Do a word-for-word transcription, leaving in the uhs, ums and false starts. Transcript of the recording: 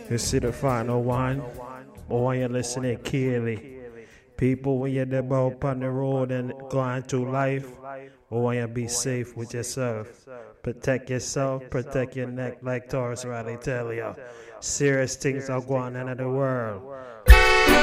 You see the final one? Or when you're listening clearly. People, when you're about on the road and going through life, or when you be safe with yourself. Protect yourself, protect your neck like Taurus Riley tell you. Serious things are going on in the world.